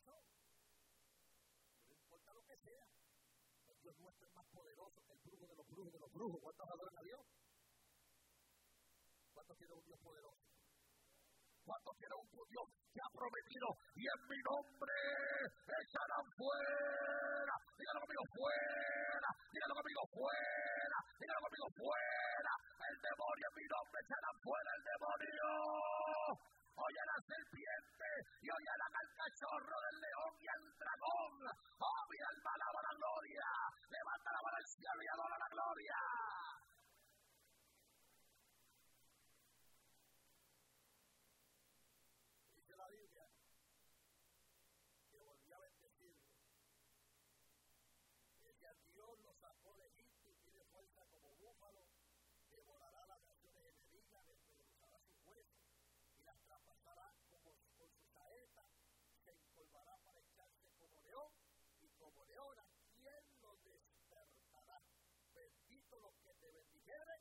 corazón. No importa lo que sea. El Dios nuestro es más poderoso que el brujo de los brujos de los brujos. ¿Cuántos adoran a Dios? ¿Cuántos quieren un Dios poderoso? ¿Cuántos quieren un Dios que ha prometido? Y en mi nombre echarán fuera. Dígalo conmigo, fuera. Dígalo conmigo, fuera. Dígalo conmigo, fuera. El demonio en mi nombre echarán fuera el demonio. Oye a la serpiente y oye al cachorro del león y al dragón. Oh, mi alma alaba la gloria. Levanta la mano al cielo y adora la gloria. Dice la Biblia que volvió a bendecirlo. Decía, Dios los sacó de Egipto y tiene fuerza como búfalo, devorará las naciones enemigas, desmenuzará sus huesos y las traspasará como con sus saetas, se encorvará para echarse como león y como leona. ¿Quién los despertará? Bendito los que te bendijeren